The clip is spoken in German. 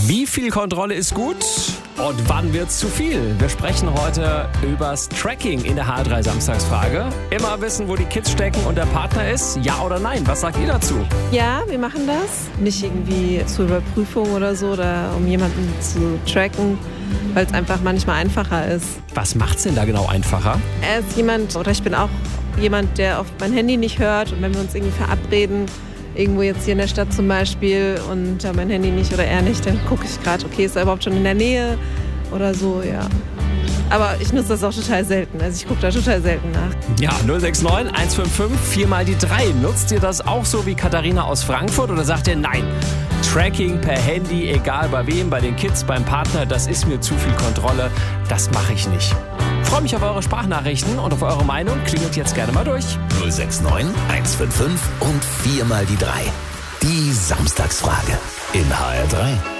Wie viel Kontrolle ist gut und wann wird's zu viel? Wir sprechen heute übers Tracking in der HR3 Samstagsfrage. Immer wissen, wo die Kids stecken und der Partner ist, ja oder nein? Was sagt ihr dazu? Ja, wir machen das. Nicht irgendwie zur Überprüfung oder so oder um jemanden zu tracken, weil es einfach manchmal einfacher ist. Was macht's denn da genau einfacher? Er ist jemand, oder ich bin auch jemand, der oft mein Handy nicht hört, und wenn wir uns irgendwie verabreden, irgendwo jetzt hier in der Stadt zum Beispiel, und mein Handy nicht oder er nicht, dann gucke ich gerade, okay, ist er überhaupt schon in der Nähe oder so, ja. Aber ich nutze das auch total selten, also ich gucke da total selten nach. Ja, 069 155 4 mal die 3. Nutzt ihr das auch so wie Katharina aus Frankfurt oder sagt ihr nein? Tracking per Handy, egal bei wem, bei den Kids, beim Partner, das ist mir zu viel Kontrolle, das mache ich nicht. Ich freue mich auf eure Sprachnachrichten und auf eure Meinung. Klingelt jetzt gerne mal durch. 069 155 und 4 mal die 3. Die Samstagsfrage in HR3.